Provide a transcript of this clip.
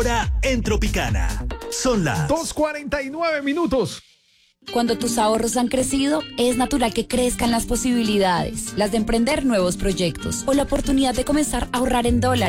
Ahora en Tropicana. Son las 2:49 minutos. Cuando tus ahorros han crecido, es natural que crezcan las posibilidades, las de emprender nuevos proyectos o la oportunidad de comenzar a ahorrar en dólares.